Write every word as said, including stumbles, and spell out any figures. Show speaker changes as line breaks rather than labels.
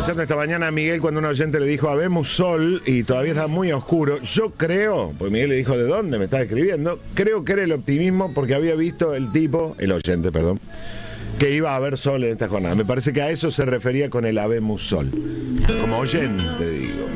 escuchando esta mañana a Miguel cuando un oyente le dijo habemos sol y todavía está muy oscuro. Yo creo, pues Miguel le dijo ¿de dónde me estás escribiendo? Creo que era el optimismo porque había visto el tipo, el oyente, perdón, que iba a haber sol en esta jornada. Me parece que a eso se refería con el habemos sol. Como oyente, digo.